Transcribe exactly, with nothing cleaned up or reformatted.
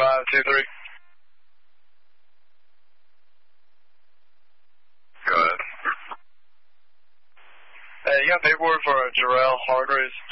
five two three. Go ahead. Hey, you got paperwork for Jarrell Hargraves?